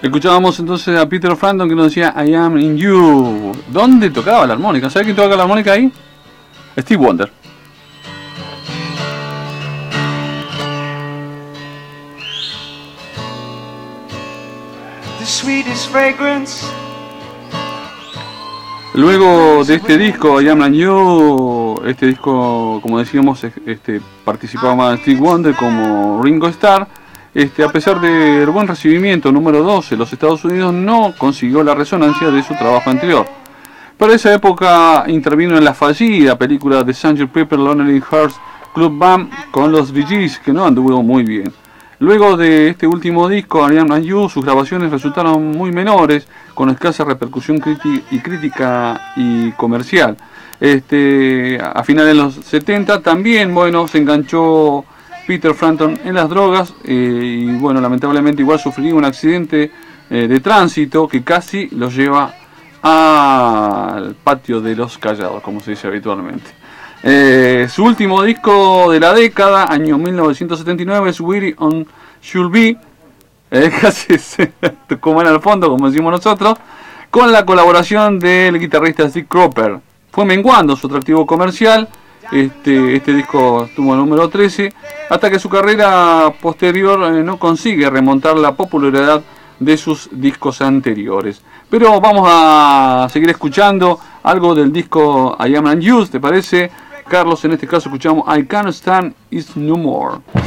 Escuchábamos entonces a Peter Frampton que nos decía I am in you. ¿Dónde tocaba la armónica? ¿Sabes quién toca la armónica ahí? Steve Wonder. The sweetest fragrance. Luego de este disco, I Am and You, este disco, como decíamos, participaba Steve Wonder como Ringo Starr. A pesar del buen recibimiento, número 12, los Estados Unidos no consiguió la resonancia de su trabajo anterior. Para esa época intervino en la fallida película de Sgt. Pepper Lonely Hearts Club Band con los Bee Gees, que no anduvo muy bien. Luego de este último disco, I Am and You, sus grabaciones resultaron muy menores, con escasa repercusión crítica y comercial. A finales de los 70 también, se enganchó Peter Frampton en las drogas y lamentablemente igual sufrió un accidente de tránsito que casi lo lleva al patio de los callados, como se dice habitualmente. Su último disco de la década, año 1979, es Weary on Should Be, casi como en el fondo, como decimos nosotros, con la colaboración del guitarrista Steve Cropper. Fue menguando su atractivo comercial. Este disco estuvo en número 13, hasta que su carrera posterior no consigue remontar la popularidad de sus discos anteriores. Pero vamos a seguir escuchando algo del disco I Am and You, ¿te parece, Carlos? En este caso escuchamos I Can't Stand It No More.